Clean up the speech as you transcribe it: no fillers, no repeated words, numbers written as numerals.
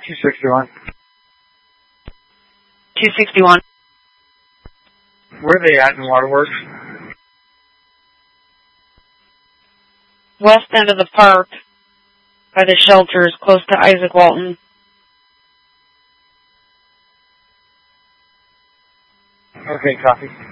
261. 261. Where are they at in Waterworks? West end of the park, by the shelters, close to Isaac Walton. Okay, copy.